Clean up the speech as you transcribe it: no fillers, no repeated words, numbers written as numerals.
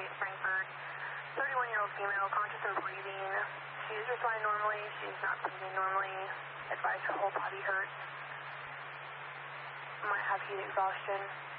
58 Frankfurt. 31-year-old female, conscious and breathing. She is responding normally. She's not breathing normally. Advised her whole body hurts. Might have heat exhaustion.